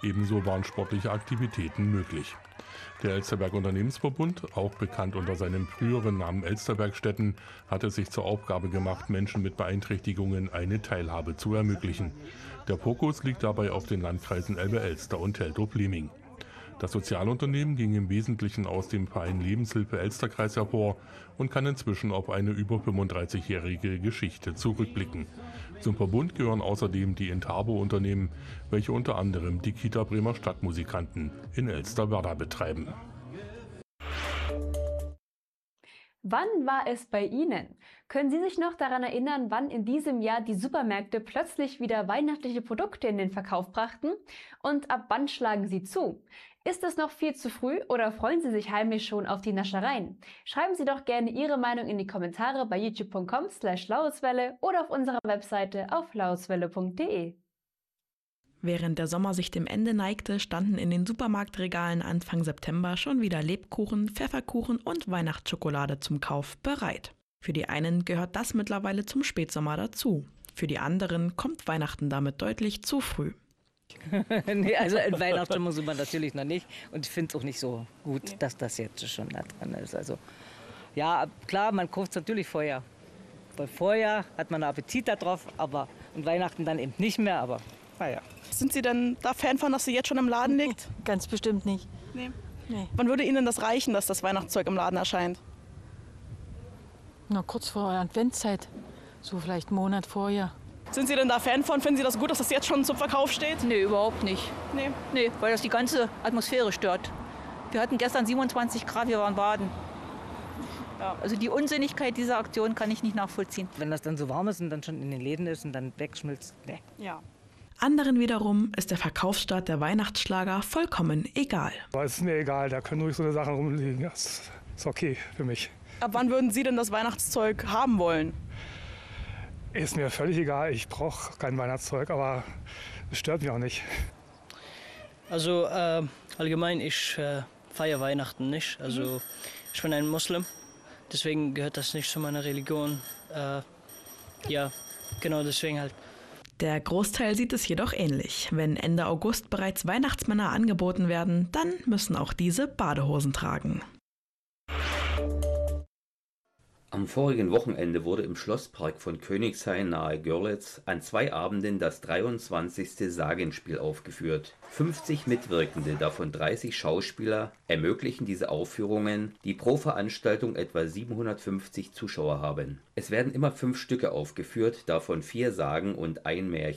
Ebenso waren sportliche Aktivitäten möglich. Der Elsterberg Unternehmensverbund, auch bekannt unter seinem früheren Namen Elsterwerkstätten, hatte sich zur Aufgabe gemacht, Menschen mit Beeinträchtigungen eine Teilhabe zu ermöglichen. Der Fokus liegt dabei auf den Landkreisen Elbe-Elster und Teltow-Fleming. Das Sozialunternehmen ging im Wesentlichen aus dem Verein Lebenshilfe Elsterkreis hervor und kann inzwischen auf eine über 35-jährige Geschichte zurückblicken. Zum Verbund gehören außerdem die Intabo-Unternehmen, welche unter anderem die Kita Bremer Stadtmusikanten in Elsterwerda betreiben. Wann war es bei Ihnen? Können Sie sich noch daran erinnern, wann in diesem Jahr die Supermärkte plötzlich wieder weihnachtliche Produkte in den Verkauf brachten? Und ab wann schlagen sie zu? Ist es noch viel zu früh oder freuen Sie sich heimlich schon auf die Naschereien? Schreiben Sie doch gerne Ihre Meinung in die Kommentare bei youtube.com/laueswelle oder auf unserer Webseite auf laueswelle.de. Während der Sommer sich dem Ende neigte, standen in den Supermarktregalen Anfang September schon wieder Lebkuchen, Pfefferkuchen und Weihnachtsschokolade zum Kauf bereit. Für die einen gehört das mittlerweile zum Spätsommer dazu. Für die anderen kommt Weihnachten damit deutlich zu früh. Nee, also in Weihnachten sind wir natürlich noch nicht. Und ich finde es auch nicht so gut, dass das jetzt schon da dran ist. Also ja, klar, man kauft es natürlich vorher. Weil vorher hat man einen Appetit darauf, aber und Weihnachten dann eben nicht mehr, aber naja. Sind Sie denn da Fan von, dass sie jetzt schon im Laden liegt? Ganz bestimmt nicht. Nee. Nee. Wann würde Ihnen das reichen, dass das Weihnachtszeug im Laden erscheint? Na, kurz vor der Adventszeit. So vielleicht einen Monat vorher. Sind Sie denn da Fan von? Finden Sie das gut, dass das jetzt schon zum Verkauf steht? Nee, überhaupt nicht. Nee. Nee, weil das die ganze Atmosphäre stört. Wir hatten gestern 27 Grad, wir waren baden. Ja. Also die Unsinnigkeit dieser Aktion kann ich nicht nachvollziehen. Wenn das dann so warm ist und dann schon in den Läden ist und dann wegschmilzt, nee. Ja. Anderen wiederum ist der Verkaufsstart der Weihnachtsschlager vollkommen egal. Aber es ist mir egal, da können ruhig so eine Sachen rumliegen. Das ist okay für mich. Ab wann würden Sie denn das Weihnachtszeug haben wollen? Ist mir völlig egal, ich brauche kein Weihnachtszeug, aber es stört mich auch nicht. Also allgemein, ich feiere Weihnachten nicht. Also ich bin ein Muslim, deswegen gehört das nicht zu meiner Religion. Ja, genau deswegen halt. Der Großteil sieht es jedoch ähnlich. Wenn Ende August bereits Weihnachtsmänner angeboten werden, dann müssen auch diese Badehosen tragen. Am vorigen Wochenende wurde im Schlosspark von Königshain nahe Görlitz an 2 Abenden das 23. Sagenspiel aufgeführt. 50 Mitwirkende, davon 30 Schauspieler, ermöglichen diese Aufführungen, die pro Veranstaltung etwa 750 Zuschauer haben. Es werden immer 5 Stücke aufgeführt, davon 4 Sagen und ein Märchen.